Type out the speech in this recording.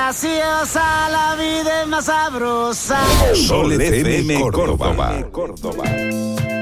graciosa, la vida es más sabrosa. Sol FM Córdoba.